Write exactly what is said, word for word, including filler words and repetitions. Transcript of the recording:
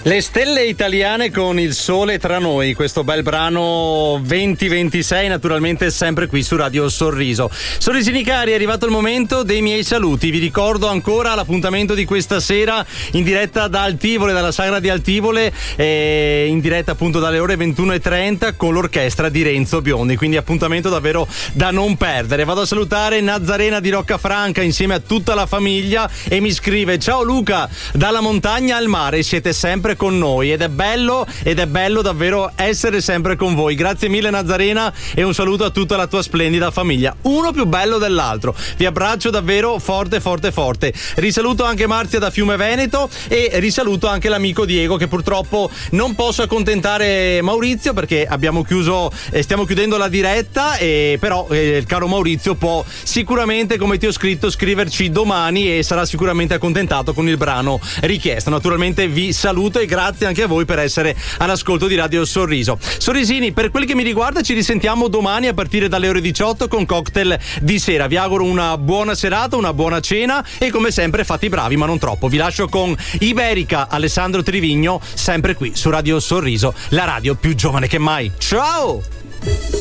Le stelle italiane con il sole tra noi, questo bel brano venti ventisei, naturalmente sempre qui su Radio Sorriso. Sorrisini cari, è arrivato il momento dei miei saluti. Vi ricordo ancora l'appuntamento di questa sera in diretta da Altivole, dalla Sagra di Altivole, eh, in diretta appunto dalle ore ventuno e trenta con l'orchestra di Renzo Biondi, quindi appuntamento davvero da non perdere. Vado a salutare Nazarena di Roccafranca insieme a tutta la famiglia e mi scrive: ciao Luca, dalla montagna al mare siete sempre con noi ed è bello ed è bello davvero essere sempre con voi. Grazie mille Nazarena e un saluto a tutta la tua splendida famiglia, uno più bello dell'altro. Vi abbraccio davvero forte forte forte. Risaluto anche Marzia da Fiume Veneto e risaluto anche l'amico Diego, che purtroppo non posso accontentare Maurizio perché abbiamo chiuso e stiamo chiudendo la diretta, e però eh, il caro Maurizio può sicuramente, come ti ho scritto, scriverci domani e sarà sicuramente accontentato con il brano richiesto. Naturalmente vi saluto e grazie anche a voi per essere all'ascolto di Radio Sorriso. Sorrisini, per quel che mi riguarda ci risentiamo domani a partire dalle ore diciotto con Cocktail di sera. Vi auguro una buona serata, una buona cena e come sempre fate i bravi ma non troppo. Vi lascio con Iberica, Alessandro Trivigno, sempre qui su Radio Sorriso, la radio più giovane che mai. Ciao!